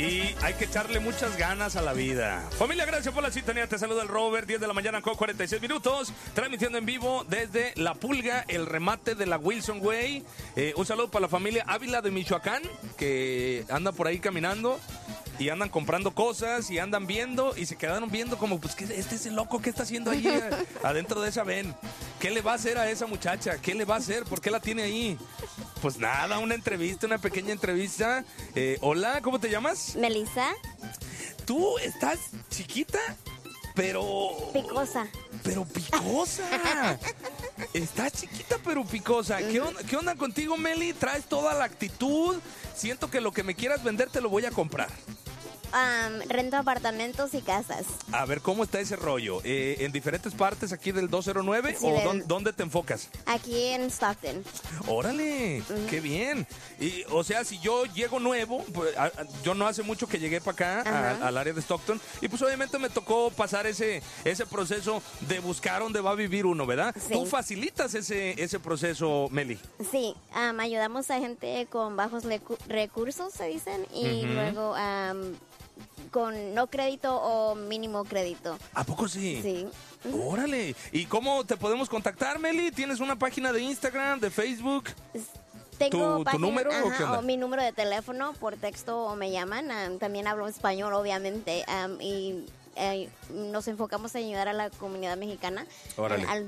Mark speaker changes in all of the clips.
Speaker 1: Y hay que echarle muchas ganas a la vida. Familia, gracias por la sintonía. Te saluda el Robert, 10 de la mañana con 46 minutos. Transmitiendo en vivo desde La Pulga, el remate de la Wilson Way. Un saludo para la familia Ávila de Michoacán, que anda por ahí caminando. Y andan comprando cosas y andan viendo y se quedaron viendo como, pues, ¿qué, este es el loco que está haciendo ahí adentro de esa ven? ¿Qué le va a hacer a esa muchacha? ¿Qué le va a hacer? ¿Por qué la tiene ahí? Pues nada, una entrevista, una pequeña entrevista. Hola, ¿cómo te llamas?
Speaker 2: Melissa.
Speaker 1: Tú estás chiquita, pero...
Speaker 2: Picosa.
Speaker 1: Pero picosa. Estás chiquita pero picosa. ¿Qué onda contigo, Meli? Traes toda la actitud. Siento que lo que me quieras vender te lo voy a comprar.
Speaker 2: Rento apartamentos y casas.
Speaker 1: A ver, ¿cómo está ese rollo? ¿En diferentes partes aquí del 209?
Speaker 2: Sí,
Speaker 1: ¿O dónde te enfocas?
Speaker 2: Aquí en Stockton.
Speaker 1: ¡Órale! ¡Qué bien! Y, o sea, si yo llego nuevo, pues, yo no hace mucho que llegué para acá, al área de Stockton, y pues obviamente me tocó pasar ese proceso de buscar dónde va a vivir uno, ¿verdad?
Speaker 2: Sí.
Speaker 1: ¿Tú facilitas ese proceso, Meli?
Speaker 2: Sí, ayudamos a gente con bajos recursos, se dicen, y luego con no crédito o mínimo crédito.
Speaker 1: ¿A poco sí?
Speaker 2: Sí.
Speaker 1: ¡Órale! ¿Y cómo te podemos contactar, Meli? ¿Tienes una página de Instagram, de Facebook?
Speaker 2: Tengo
Speaker 1: ¿Tu número o qué onda?
Speaker 2: o mi número de teléfono por texto o me llaman. También hablo español, obviamente, y nos enfocamos en ayudar a la comunidad mexicana.
Speaker 1: Órale.
Speaker 2: Al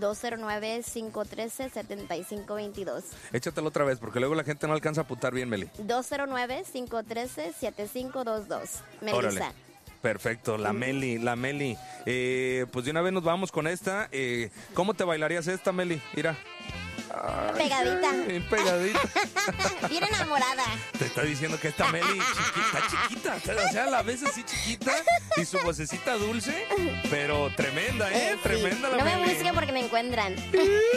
Speaker 2: 209-513-7522.
Speaker 1: Échatelo otra vez, porque luego la gente no alcanza a apuntar bien, Meli.
Speaker 2: 209-513-7522. Melissa.
Speaker 1: Órale. Perfecto, la Meli. Pues de una vez nos vamos con esta. ¿Cómo te bailarías esta, Meli? Mira. Ay,
Speaker 2: Pegadita.
Speaker 1: sí, pegadita.
Speaker 2: Bien enamorada.
Speaker 1: Te está diciendo que esta Meli chiquita. O sea, a la vez así chiquita y su vocecita dulce, pero tremenda,
Speaker 2: Sí.
Speaker 1: Tremenda la
Speaker 2: No me
Speaker 1: Meli.
Speaker 2: busquen porque me encuentran.